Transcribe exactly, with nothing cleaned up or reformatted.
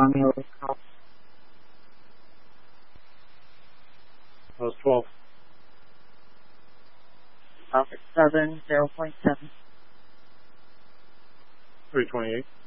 Romeo call. That was twelve. Office seven, zero point seven. three twenty-eight.